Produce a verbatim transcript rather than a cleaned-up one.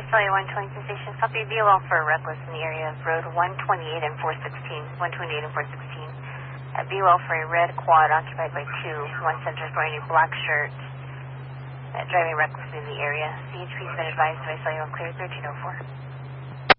Visalia one twenty-two station. Copy, be along for a reckless in the area of road one twenty-eight and four sixteen. one twenty-eight and four sixteen. Uh, be well for a red quad occupied by two. One center wearing a black shirt. Uh, driving recklessly in the area. C H P has been advised by Visalia one clear thirteen oh four.